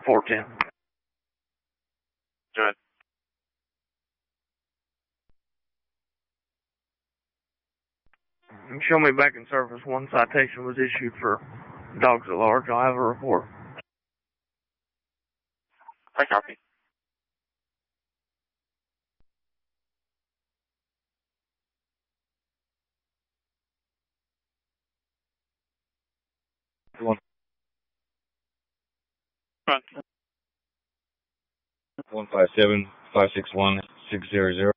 410. Good. Show me back in service. One citation was issued for dogs at large. I'll have a report. I copy. One. 157-561-600.